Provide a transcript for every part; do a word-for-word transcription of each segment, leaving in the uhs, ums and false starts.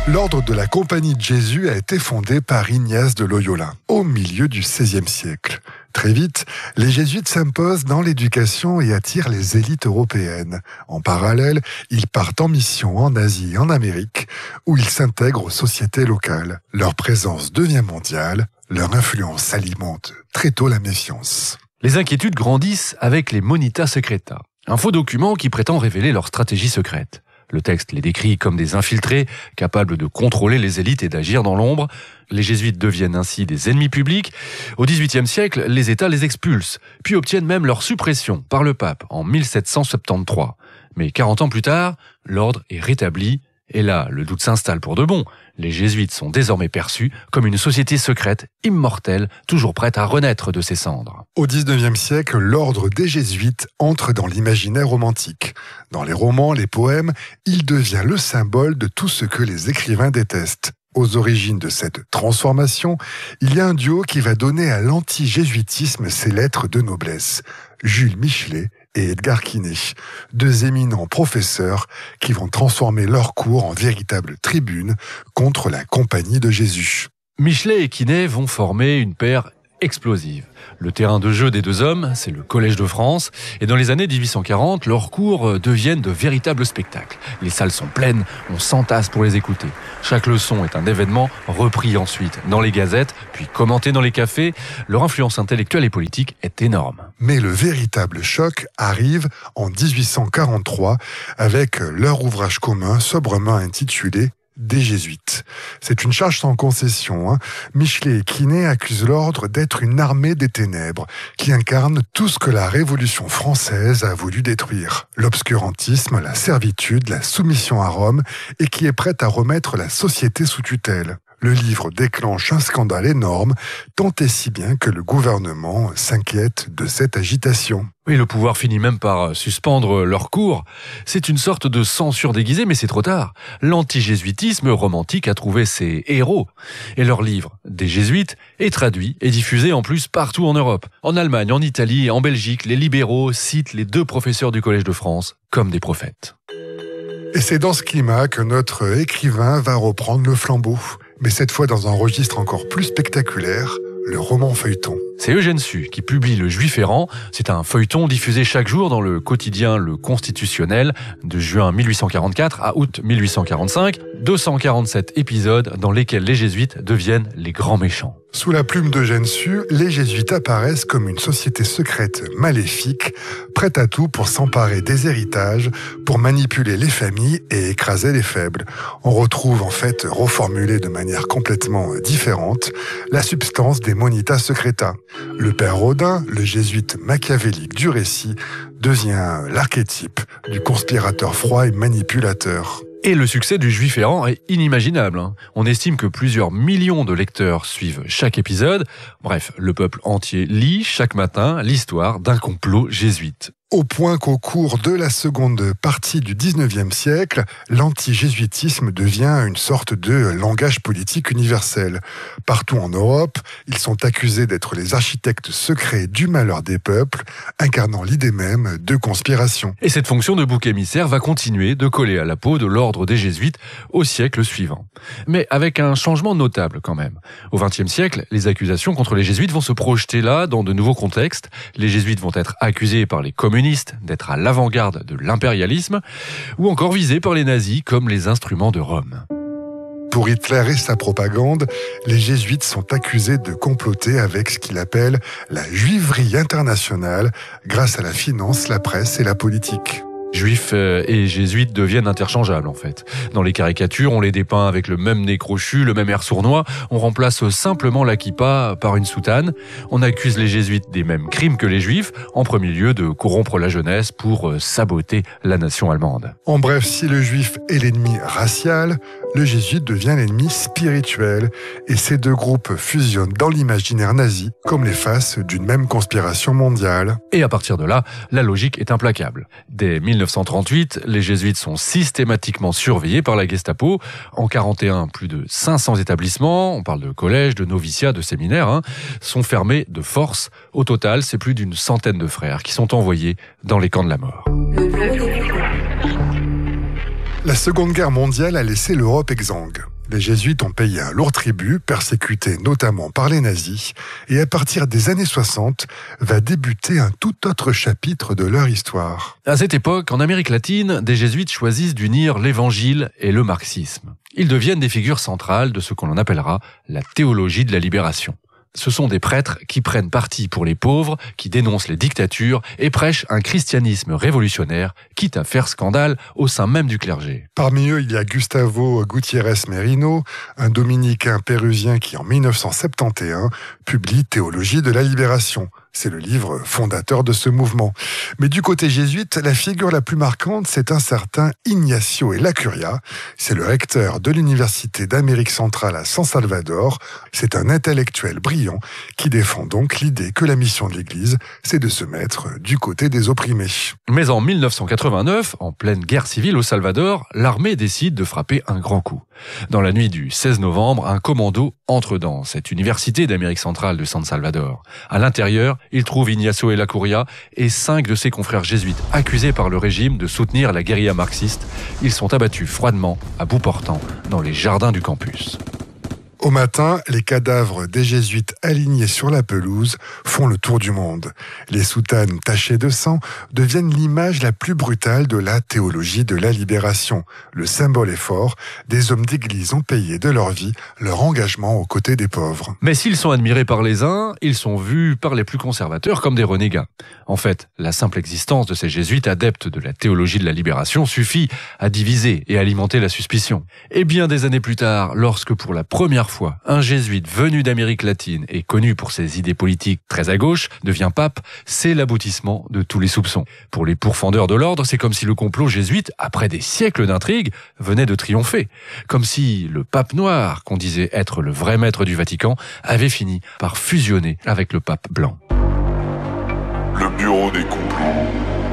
L'ordre de la Compagnie de Jésus a été fondé par Ignace de Loyola, au milieu du seizième siècle. Très vite, les jésuites s'imposent dans l'éducation et attirent les élites européennes. En parallèle, ils partent en mission en Asie et en Amérique, où ils s'intègrent aux sociétés locales. Leur présence devient mondiale, leur influence alimente très tôt la méfiance. Les inquiétudes grandissent avec les Monitas Secreta, un faux document qui prétend révéler leur stratégie secrète. Le texte les décrit comme des infiltrés, capables de contrôler les élites et d'agir dans l'ombre. Les jésuites deviennent ainsi des ennemis publics. Au dix-huitième siècle, les États les expulsent, puis obtiennent même leur suppression par le pape en mille sept cent soixante-treize. Mais quarante ans plus tard, l'ordre est rétabli. Et là, le doute s'installe pour de bon. Les jésuites sont désormais perçus comme une société secrète, immortelle, toujours prête à renaître de ses cendres. Au dix-neuvième siècle, l'ordre des jésuites entre dans l'imaginaire romantique. Dans les romans, les poèmes, il devient le symbole de tout ce que les écrivains détestent. Aux origines de cette transformation, il y a un duo qui va donner à l'anti-jésuitisme ses lettres de noblesse. Jules Michelet et Edgar Quinet, deux éminents professeurs qui vont transformer leur cours en véritable tribune contre la Compagnie de Jésus. Michelet et Quinet vont former une paire explosive. Le terrain de jeu des deux hommes, c'est le Collège de France, et dans les années dix-huit cent quarante, leurs cours deviennent de véritables spectacles. Les salles sont pleines, on s'entasse pour les écouter. Chaque leçon est un événement repris ensuite dans les gazettes, puis commenté dans les cafés. Leur influence intellectuelle et politique est énorme. Mais le véritable choc arrive en dix-huit cent quarante-trois avec leur ouvrage commun sobrement intitulé des jésuites. C'est une charge sans concession. Hein. Michelet et Quinet accusent l'ordre d'être une armée des ténèbres qui incarne tout ce que la Révolution française a voulu détruire. L'obscurantisme, la servitude, la soumission à Rome et qui est prête à remettre la société sous tutelle. Le livre déclenche un scandale énorme, tant et si bien que le gouvernement s'inquiète de cette agitation. Oui, le pouvoir finit même par suspendre leurs cours. C'est une sorte de censure déguisée, mais c'est trop tard. L'anti-jésuitisme romantique a trouvé ses héros. Et leur livre, des jésuites, est traduit et diffusé en plus partout en Europe. En Allemagne, en Italie, en Belgique, les libéraux citent les deux professeurs du Collège de France comme des prophètes. Et c'est dans ce climat que notre écrivain va reprendre le flambeau. Mais cette fois dans un registre encore plus spectaculaire, le roman feuilleton. C'est Eugène Sue qui publie Le Juif errant. C'est un feuilleton diffusé chaque jour dans le quotidien Le Constitutionnel de juin mille huit cent quarante-quatre à août mille huit cent quarante-cinq. deux cent quarante-sept épisodes dans lesquels les jésuites deviennent les grands méchants. Sous la plume d'Eugène Sue, les jésuites apparaissent comme une société secrète maléfique, prête à tout pour s'emparer des héritages, pour manipuler les familles et écraser les faibles. On retrouve en fait, reformulé de manière complètement différente, la substance des Monitas Secreta. Le père Rodin, le jésuite machiavélique du récit, devient l'archétype du conspirateur froid et manipulateur. Et le succès du Juif errant est inimaginable. Hein. On estime que plusieurs millions de lecteurs suivent chaque épisode. Bref, le peuple entier lit chaque matin l'histoire d'un complot jésuite. Au point qu'au cours de la seconde partie du dix-neuvième siècle, l'anti-jésuitisme devient une sorte de langage politique universel. Partout en Europe, ils sont accusés d'être les architectes secrets du malheur des peuples, incarnant l'idée même de conspiration. Et cette fonction de bouc émissaire va continuer de coller à la peau de l'ordre des jésuites au siècle suivant. Mais avec un changement notable quand même. Au vingtième siècle, les accusations contre les jésuites vont se projeter là dans de nouveaux contextes. Les jésuites vont être accusés par les communistes d'être à l'avant-garde de l'impérialisme, ou encore visés par les nazis comme les instruments de Rome. Pour Hitler et sa propagande, les jésuites sont accusés de comploter avec ce qu'il appelle la juiverie internationale, grâce à la finance, la presse et la politique. Juifs et jésuites deviennent interchangeables en fait. Dans les caricatures, on les dépeint avec le même nez crochu, le même air sournois. On remplace simplement la kippa par une soutane. On accuse les jésuites des mêmes crimes que les juifs, en premier lieu de corrompre la jeunesse pour saboter la nation allemande. En bref, si le juif est l'ennemi racial, le jésuite devient l'ennemi spirituel. Et ces deux groupes fusionnent dans l'imaginaire nazi comme les faces d'une même conspiration mondiale. Et à partir de là, la logique est implacable. Dès mille neuf cent trente-huit, les jésuites sont systématiquement surveillés par la Gestapo. En quarante et un, plus de cinq cents établissements, on parle de collèges, de noviciats, de séminaires, hein, sont fermés de force. Au total, c'est plus d'une centaine de frères qui sont envoyés dans les camps de la mort. La Seconde Guerre mondiale a laissé l'Europe exsangue. Les jésuites ont payé un lourd tribut, persécutés notamment par les nazis, et à partir des années soixante, va débuter un tout autre chapitre de leur histoire. À cette époque, en Amérique latine, des jésuites choisissent d'unir l'évangile et le marxisme. Ils deviennent des figures centrales de ce qu'on appellera la théologie de la libération. Ce sont des prêtres qui prennent parti pour les pauvres, qui dénoncent les dictatures et prêchent un christianisme révolutionnaire, quitte à faire scandale au sein même du clergé. Parmi eux, il y a Gustavo Gutiérrez Merino, un dominicain péruvien qui, en mille neuf cent soixante et onze, publie Théologie de la libération. C'est le livre fondateur de ce mouvement. Mais du côté jésuite, la figure la plus marquante, c'est un certain Ignacio Ellacuría. C'est le recteur de l'Université d'Amérique centrale à San Salvador. C'est un intellectuel brillant qui défend donc l'idée que la mission de l'Église, c'est de se mettre du côté des opprimés. Mais en mille neuf cent quatre-vingt-neuf, en pleine guerre civile au Salvador, l'armée décide de frapper un grand coup. Dans la nuit du seize novembre, un commando entre dans cette université d'Amérique centrale de San Salvador. À l'intérieur, il trouve Ignacio Ellacuría et cinq de ses confrères jésuites accusés par le régime de soutenir la guérilla marxiste. Ils sont abattus froidement, à bout portant, dans les jardins du campus. Au matin, les cadavres des jésuites alignés sur la pelouse font le tour du monde. Les soutanes tachées de sang deviennent l'image la plus brutale de la théologie de la libération. Le symbole est fort, des hommes d'église ont payé de leur vie leur engagement aux côtés des pauvres. Mais s'ils sont admirés par les uns, ils sont vus par les plus conservateurs comme des renégats. En fait, la simple existence de ces jésuites adeptes de la théologie de la libération suffit à diviser et alimenter la suspicion. Et bien des années plus tard, lorsque pour la première fois, un jésuite venu d'Amérique latine et connu pour ses idées politiques très à gauche devient pape, c'est l'aboutissement de tous les soupçons. Pour les pourfendeurs de l'ordre, c'est comme si le complot jésuite, après des siècles d'intrigues, venait de triompher. Comme si le pape noir, qu'on disait être le vrai maître du Vatican, avait fini par fusionner avec le pape blanc. Le bureau des complots.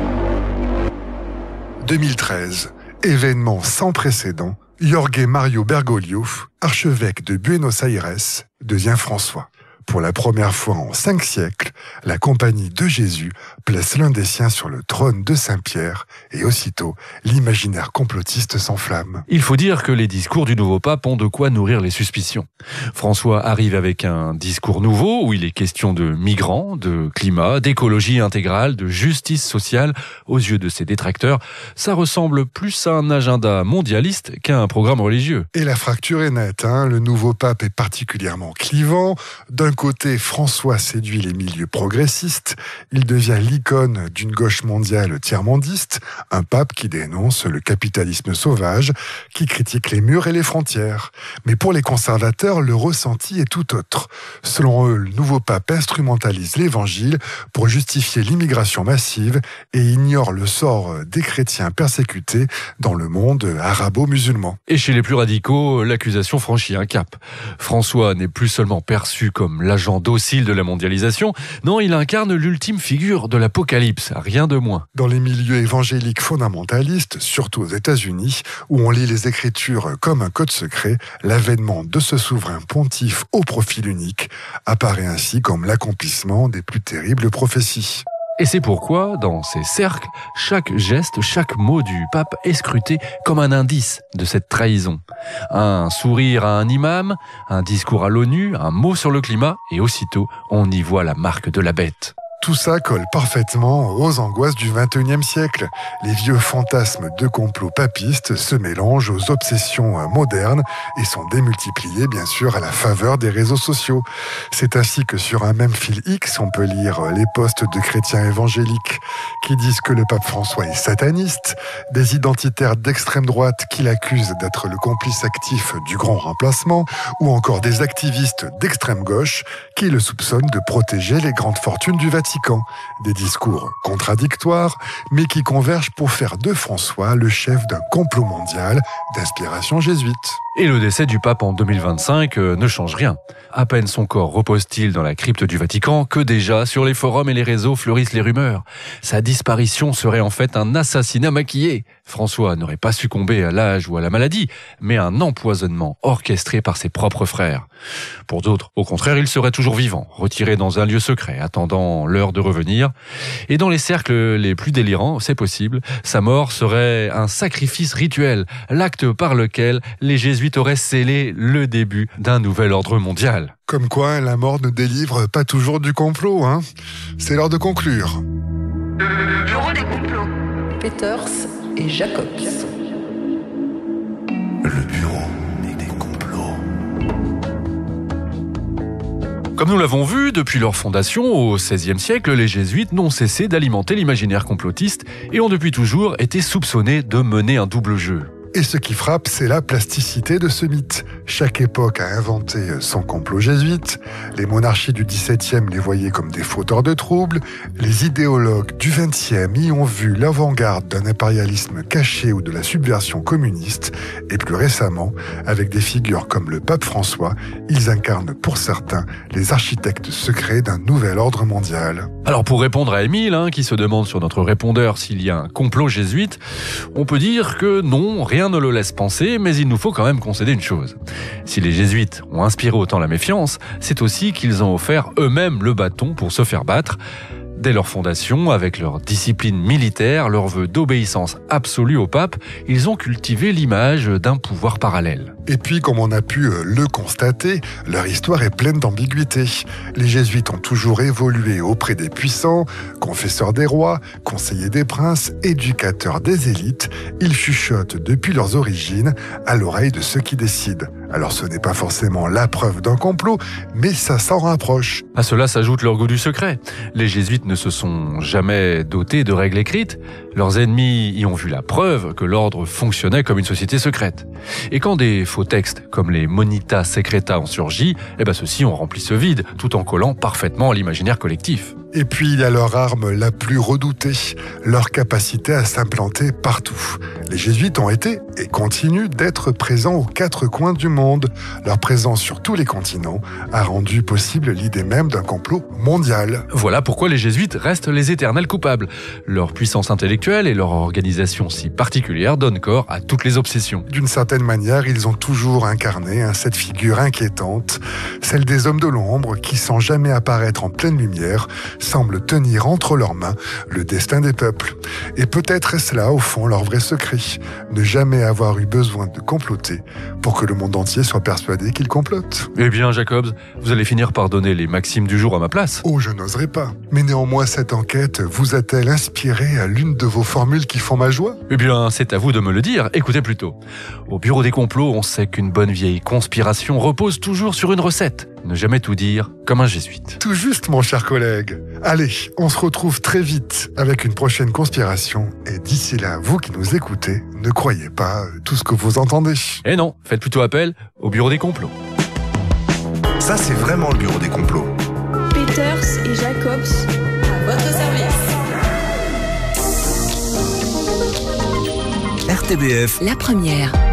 deux mille treize, événement sans précédent. Jorge Mario Bergoglio, archevêque de Buenos Aires, devient François. Pour la première fois en cinq siècles, la compagnie de Jésus place l'un des siens sur le trône de Saint-Pierre et aussitôt, l'imaginaire complotiste s'enflamme. Il faut dire que les discours du nouveau pape ont de quoi nourrir les suspicions. François arrive avec un discours nouveau où il est question de migrants, de climat, d'écologie intégrale, de justice sociale. Aux yeux de ses détracteurs, ça ressemble plus à un agenda mondialiste qu'à un programme religieux. Et la fracture est nette, hein. Le nouveau pape est particulièrement clivant. D'un côté, François séduit les milieux progressistes. Il devient l'icône d'une gauche mondiale tiers-mondiste, un pape qui dénonce le capitalisme sauvage, qui critique les murs et les frontières. Mais pour les conservateurs, le ressenti est tout autre. Selon eux, le nouveau pape instrumentalise l'évangile pour justifier l'immigration massive et ignore le sort des chrétiens persécutés dans le monde arabo-musulman. Et chez les plus radicaux, l'accusation franchit un cap. François n'est plus seulement perçu comme l'agent docile de la mondialisation, non, il incarne l'ultime figure de l'apocalypse, rien de moins. Dans les milieux évangéliques fondamentalistes, surtout aux États-Unis, où on lit les Écritures comme un code secret, l'avènement de ce souverain pontife au profil unique apparaît ainsi comme l'accomplissement des plus terribles prophéties. Et c'est pourquoi, dans ces cercles, chaque geste, chaque mot du pape est scruté comme un indice de cette trahison. Un sourire à un imam, un discours à l'ONU, un mot sur le climat, et aussitôt, on y voit la marque de la bête. Tout ça colle parfaitement aux angoisses du vingt et unième siècle. Les vieux fantasmes de complot papiste se mélangent aux obsessions modernes et sont démultipliés, bien sûr, à la faveur des réseaux sociaux. C'est ainsi que sur un même fil X, on peut lire les posts de chrétiens évangéliques qui disent que le pape François est sataniste, des identitaires d'extrême droite qui l'accusent d'être le complice actif du grand remplacement, ou encore des activistes d'extrême gauche qui le soupçonnent de protéger les grandes fortunes du Vatican. Des discours contradictoires, mais qui convergent pour faire de François le chef d'un complot mondial d'inspiration jésuite. Et le décès du pape en deux mille vingt-cinq euh, ne change rien. À peine son corps repose-t-il dans la crypte du Vatican que déjà, sur les forums et les réseaux fleurissent les rumeurs. Sa disparition serait en fait un assassinat maquillé. François n'aurait pas succombé à l'âge ou à la maladie, mais un empoisonnement orchestré par ses propres frères. Pour d'autres, au contraire, il serait toujours vivant, retiré dans un lieu secret, attendant l'heure de revenir. Et dans les cercles les plus délirants, c'est possible, sa mort serait un sacrifice rituel, l'acte par lequel les jésuites jésuites auraient scellé le début d'un nouvel ordre mondial. Comme quoi, la mort ne délivre pas toujours du complot, hein. C'est l'heure de conclure. Le bureau des complots. Peters et Jacobs. Le bureau des complots. Comme nous l'avons vu, depuis leur fondation au seizième siècle, les jésuites n'ont cessé d'alimenter l'imaginaire complotiste et ont depuis toujours été soupçonnés de mener un double jeu. Et ce qui frappe, c'est la plasticité de ce mythe. Chaque époque a inventé son complot jésuite. Les monarchies du dix-septième les voyaient comme des fauteurs de troubles. Les idéologues du vingtième y ont vu l'avant-garde d'un impérialisme caché ou de la subversion communiste. Et plus récemment, avec des figures comme le pape François, ils incarnent pour certains les architectes secrets d'un nouvel ordre mondial. Alors pour répondre à Émile, hein, qui se demande sur notre répondeur s'il y a un complot jésuite, on peut dire que non, rien Rien ne le laisse penser, mais il nous faut quand même concéder une chose. Si les jésuites ont inspiré autant la méfiance, c'est aussi qu'ils ont offert eux-mêmes le bâton pour se faire battre. Dès leur fondation, avec leur discipline militaire, leur vœu d'obéissance absolue au pape, ils ont cultivé l'image d'un pouvoir parallèle. Et puis, comme on a pu le constater, leur histoire est pleine d'ambiguïté. Les jésuites ont toujours évolué auprès des puissants, confesseurs des rois, conseillers des princes, éducateurs des élites. Ils chuchotent depuis leurs origines à l'oreille de ceux qui décident. Alors ce n'est pas forcément la preuve d'un complot, mais ça s'en rapproche. À cela s'ajoute leur goût du secret. Les jésuites ne se sont jamais dotés de règles écrites. Leurs ennemis y ont vu la preuve que l'ordre fonctionnait comme une société secrète. Et quand des faux textes comme les Monitas Secreta ont surgi, eh ben ceux-ci ont rempli ce vide, tout en collant parfaitement à l'imaginaire collectif. Et puis il y a leur arme la plus redoutée, leur capacité à s'implanter partout. Les jésuites ont été et continuent d'être présents aux quatre coins du monde. Leur présence sur tous les continents a rendu possible l'idée même d'un complot mondial. Voilà pourquoi les jésuites restent les éternels coupables. Leur puissance intellectuelle et leur organisation si particulière donnent corps à toutes les obsessions. D'une certaine manière, ils ont toujours incarné hein, cette figure inquiétante, celle des hommes de l'ombre qui, sans jamais apparaître en pleine lumière, semblent tenir entre leurs mains le destin des peuples. Et peut-être est-ce là, au fond, leur vrai secret, ne jamais avoir eu besoin de comploter pour que le monde entier soit persuadé qu'il complote. Eh bien, Jacobs, vous allez finir par donner les maximes du jour à ma place. Oh, je n'oserais pas. Mais néanmoins, cette enquête vous a-t-elle inspiré à l'une de vos formules qui font ma joie ? Eh bien, c'est à vous de me le dire. Écoutez plutôt. Au bureau des complots, on sait qu'une bonne vieille conspiration repose toujours sur une recette. Ne jamais tout dire comme un jésuite. Tout juste, mon cher collègue. Allez, on se retrouve très vite avec une prochaine conspiration. Et d'ici là, vous qui nous écoutez, ne croyez pas tout ce que vous entendez. Eh non, faites plutôt appel au bureau des complots. Ça, c'est vraiment le bureau des complots. Peters et Jacobs, à votre service. R T B F. La première.